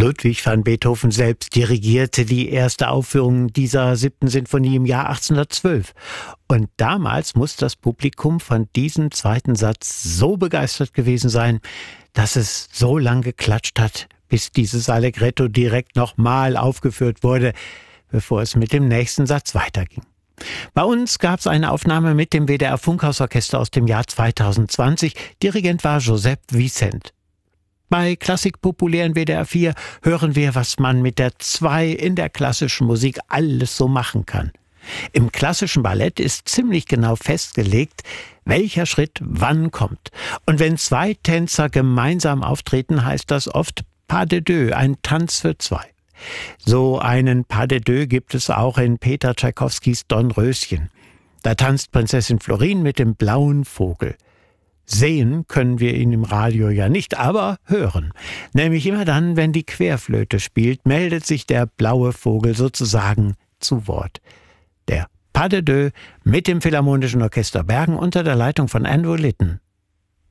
Ludwig van Beethoven selbst dirigierte die erste Aufführung dieser 7. Sinfonie im Jahr 1812. Und damals muss das Publikum von diesem zweiten Satz so begeistert gewesen sein, dass es so lang geklatscht hat, bis dieses Allegretto direkt nochmal aufgeführt wurde, bevor es mit dem nächsten Satz weiterging. Bei uns gab es eine Aufnahme mit dem WDR Funkhausorchester aus dem Jahr 2020. Dirigent war Joseph Vicent. Bei Klassik populären WDR 4 hören wir, was man mit der 2 in der klassischen Musik alles so machen kann. Im klassischen Ballett ist ziemlich genau festgelegt, welcher Schritt wann kommt. Und wenn 2 Tänzer gemeinsam auftreten, heißt das oft Pas de deux, ein Tanz für 2. So einen Pas de deux gibt es auch in Peter Tschaikowskis Dornröschen. Da tanzt Prinzessin Florine mit dem blauen Vogel. Sehen können wir ihn im Radio ja nicht, aber hören. Nämlich immer dann, wenn die Querflöte spielt, meldet sich der blaue Vogel sozusagen zu Wort. Der Pas de deux mit dem Philharmonischen Orchester Bergen unter der Leitung von Andrew Litton.